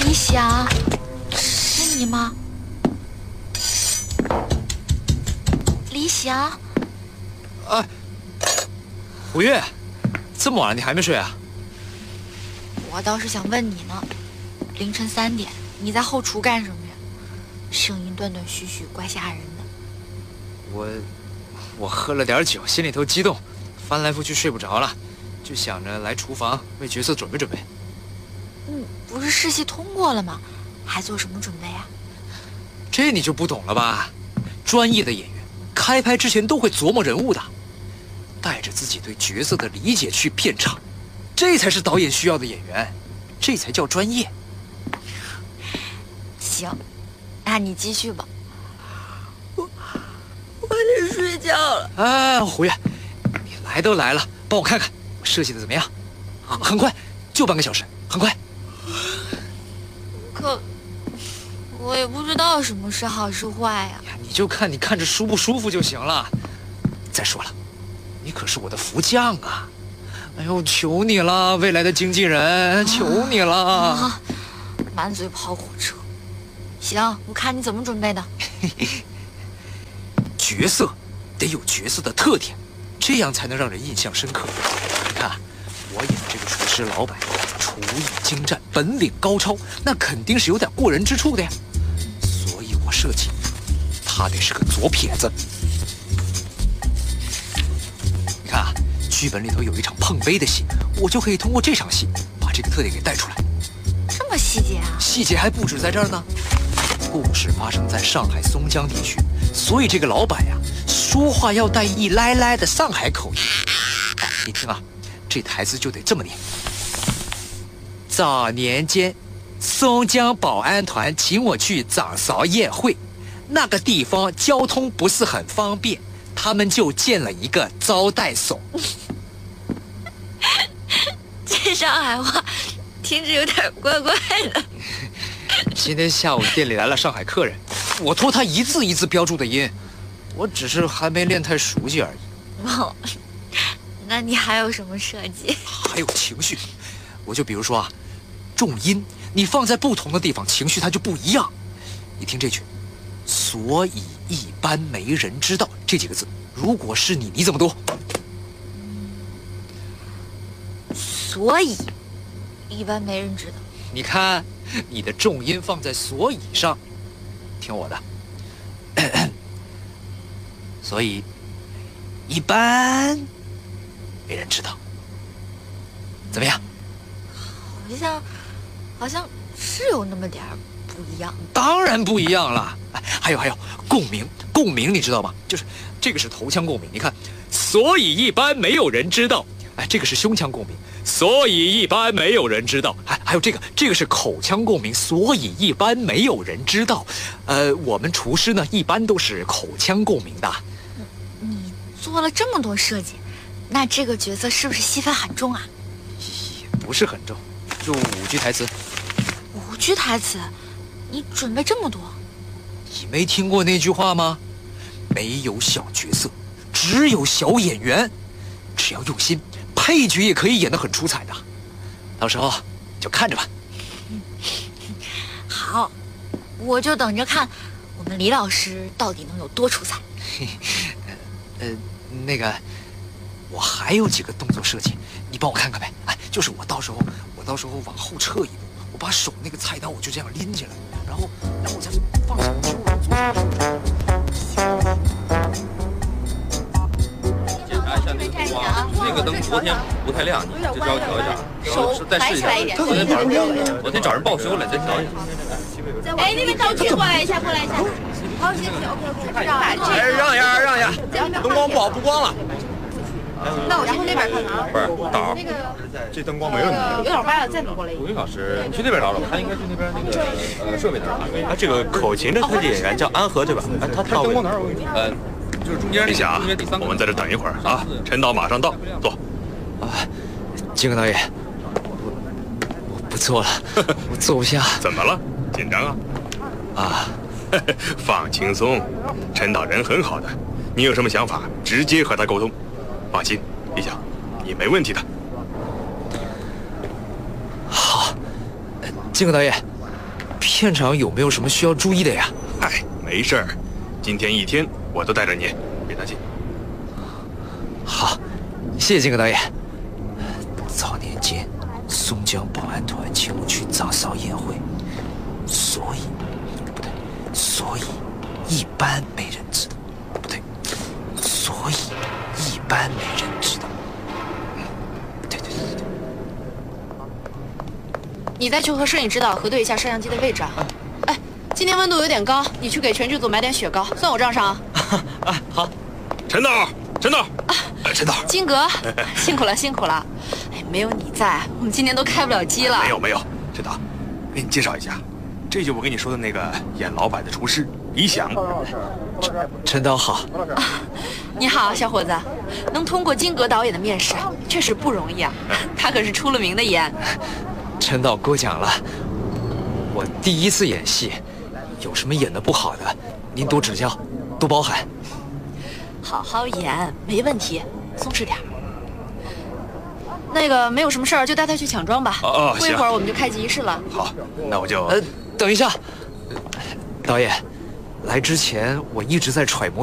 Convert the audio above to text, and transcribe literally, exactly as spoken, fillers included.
李想，是你吗？李想， 啊，胡月，这么晚了你还没睡啊？ 我倒是想问你呢，凌晨三点你在后厨干什么呀？声音断断续续，怪吓人的。 我，我喝了点酒，心里头激动，翻来覆去睡不着了，就想着来厨房为角色准备准备。 嗯，不是试戏通过了吗？还做什么准备啊？ 这你就不懂了吧？专业的演员开拍之前都会琢磨人物的，带着自己对角色的理解去片场，这才是导演需要的演员，这才叫专业。 行，那你继续吧。我我得睡觉了。 哎，胡月，你来都来了，帮我看看我设计的怎么样？很很快，就半个小时，很快。 可我也不知道什么是好是坏呀。 呀，你就看你看着舒不舒服就行了。再说了，你可是我的福将啊！哎呦，求你了，未来的经纪人，求你了！ 啊，满嘴跑火车。行，我看你怎么准备的。 角色得有角色的特点，这样才能让人印象深刻。你看，我演的这个厨师老板，厨艺精湛，本领高超，那肯定是有点过人之处的呀。所以我设计，他得是个左撇子。你看啊，剧本里头有一场碰杯的戏，我就可以通过这场戏把这个特点给带出来。 这么细节啊？细节还不止在这儿呢。故事发生在上海松江地区，所以这个老板呀，说话要带一来来的上海口音。你听啊，这台词就得这么念：早年间，松江保安团请我去掌勺宴会，那个地方交通不是很方便，他们就建了一个招待所。 这上海话听着有点怪怪的。 今天下午店里来了上海客人，我托他一字一字标注的音，我只是还没练太熟悉而已。 哦，那你还有什么设计？ 还有情绪，我就比如说啊，重音你放在不同的地方，情绪它就不一样。你听这句，所以一般没人知道这几个字，如果是你，你怎么读？ 所以一般没人知道。 你看，你的重音放在所以上，听我的。咳咳，所以一般没人知道，怎么样？ 好像好像是有那么点儿不一样。 当然不一样了。哎，还有还有，共鸣，共鸣你知道吗？就是这个是头腔共鸣，你看，所以一般没有人知道。哎，这个是胸腔共鸣，所以一般没有人知道。还还有这个，这个是口腔共鸣，所以一般没有人知道。呃，我们厨师呢，一般都是口腔共鸣的。 你做了这么多设计，那这个角色是不是戏份很重啊？ 也不是很重，就五句台词。 五句台词，你准备这么多？ 你没听过那句话吗？没有小角色，只有小演员。只要用心，配角也可以演得很出彩的。到时候就看着吧。 好，我就等着看我们李老师到底能有多出彩。 呃，那个，我还有几个动作设计，你帮我看看呗。哎，就是我到时候，我到时候往后撤一步，我把手那个菜刀我就这样拎起来，然后，然后我再放上去，我左手。 那个灯昨天不太亮，你就稍微调一下，手再试一下。昨天早上，昨天找人报修了，再调一下。 哎，那边道具过来一下，过来一下。好，谢谢 ，OK OK。 哎，让一下，让一下，灯光不好，不光了。 那我先去那边看看啊。 不是，导，这灯光没问题。 有点歪了，再挪过来一个。 吴云老师，你去那边找找，他应该去那边那个呃设备那儿。 啊，这个口琴的特技演员叫安和对吧？哎，他到位。 灯光哪有问题？呃。就是中间李霞，我们在这等一会儿啊，陈导马上到，坐。 啊，金刚导演，我我不坐了，我坐不下。 怎么了？紧张啊？ 啊， 放轻松，陈导人很好的，你有什么想法直接和他沟通。放心，李霞，你没问题的。 好，金刚导演， 片场有没有什么需要注意的呀？ 嗨，没事儿，今天一天我都带着你，别担心。 好，谢谢金戈导演。早年间，松江保安团请我去掌勺宴会，所以不对，所以一般没人知道，不对，所以一般没人知道。嗯，对对对对。 你再去和摄影指导核对一下摄像机的位置啊。哎，今天温度有点高，你去给全剧组买点雪糕，算我账上啊。 啊，好。 陈导，陈导，啊，陈导， 金格，辛苦了，辛苦了。哎，没有你在，我们今天都开不了机了。 没有没有，陈导，给你介绍一下，这就我跟你说的那个演老板的厨师李想。 陈导好。 啊，你好，小伙子，能通过金格导演的面试，确实不容易啊。他可是出了名的严。 陈导过奖了，我第一次演戏，有什么演的不好的，您多指教，多包涵。 好好演，没问题，松弛点。那个没有什么事儿，就带他去抢妆吧。 哦， 过一会儿我们就开机仪式了。 好，那我就…… 呃，等一下，导演，来之前我一直在揣摩